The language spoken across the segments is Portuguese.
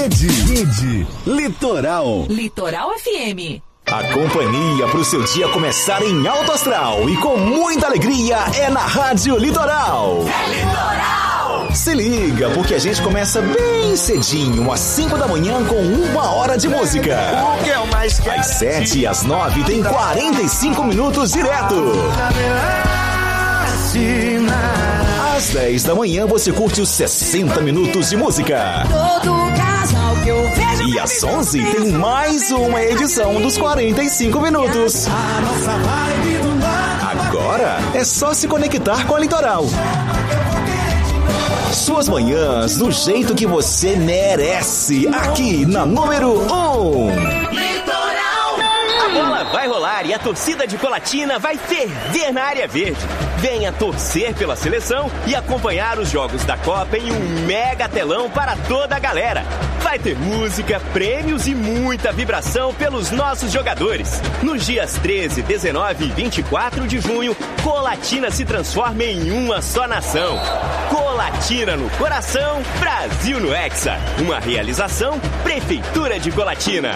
Rede Litoral. Litoral FM. A companhia para o seu dia começar em alto astral e com muita alegria é na Rádio Litoral. É Litoral! Se liga, porque a gente começa bem cedinho, às 5 da manhã, com 1 hora de música. O que é o mais quero? Às 7 e às 9 tem 45 minutos direto. Às 10 da manhã você curte os 60 minutos de música. Todo casal que eu vejo. E às 11 tem mais uma edição dos 45 minutos. Agora é só se conectar com a Litoral. Suas manhãs do jeito que você merece, aqui na número 1. A bola vai rolar e a torcida de Colatina vai ferver na área verde. Venha torcer pela seleção e acompanhar os jogos da Copa em um mega telão para toda a galera. Vai ter música, prêmios e muita vibração pelos nossos jogadores. Nos dias 13, 19 e 24 de junho, Colatina se transforma em uma só nação. Colatina no coração, Brasil no Hexa. Uma realização, Prefeitura de Colatina.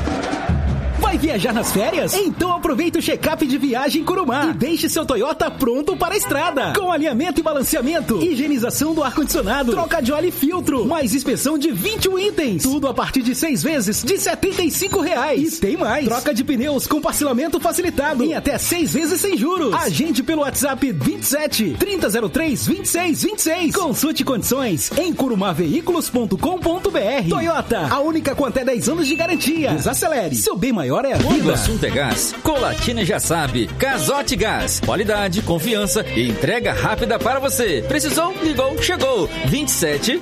Vai viajar nas férias? Então aproveite o check-up de viagem Curumá e deixe seu Toyota pronto para a estrada. Com alinhamento e balanceamento, higienização do ar-condicionado, troca de óleo e filtro, mais inspeção de 21 itens. Tudo a partir de 6 vezes de R$75. E tem mais. Troca de pneus com parcelamento facilitado em até 6 vezes sem juros. Agende pelo WhatsApp 27 3003 2626. Consulte condições em curumaveículos.com.br. Toyota, a única com até 10 anos de garantia. Desacelere. Seu bem maior é a vida. Quando o assunto é gás, Colatina já sabe. Casote Gás. Qualidade, confiança e entrega rápida para você. Precisou? Ligou? Chegou. 27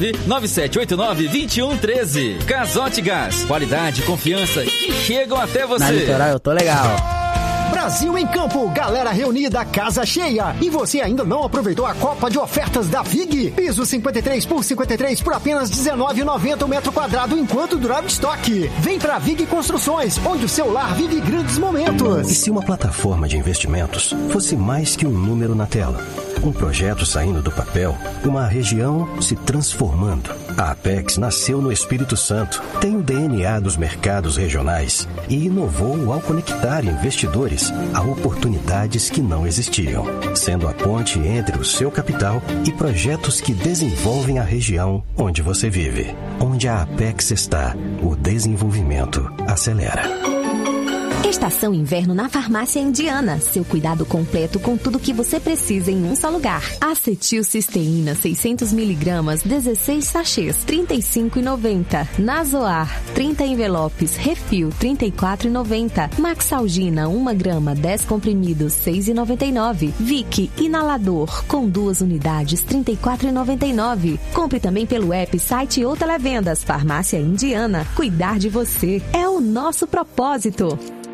99789 2113. Casote Gás. Qualidade, confiança que chegam até você. Na Litoral eu tô legal. Brasil em campo, galera reunida, casa cheia. E você ainda não aproveitou a Copa de ofertas da VIG? Piso 53 por 53 por apenas R$19,90 o metro quadrado enquanto durar o estoque. Vem pra VIG Construções, onde o seu lar vive grandes momentos. E se uma plataforma de investimentos fosse mais que um número na tela? Um projeto saindo do papel, uma região se transformando. A Apex nasceu no Espírito Santo, tem o DNA dos mercados regionais e inovou ao conectar investidores a oportunidades que não existiam, sendo a ponte entre o seu capital e projetos que desenvolvem a região onde você vive. Onde a Apex está, o desenvolvimento acelera. Estação Inverno na Farmácia Indiana. Seu cuidado completo com tudo que você precisa em um só lugar. Acetilcisteína 600mg, 16 sachês, R$ 35,90. Nasoar, 30 envelopes, refil, R$ 34,90. Maxalgina, 1 grama, 10 comprimidos, R$ 6,99. Vic, inalador, com 2 unidades, R$ 34,99. Compre também pelo app, site ou televendas. Farmácia Indiana. Cuidar de você é o nosso propósito.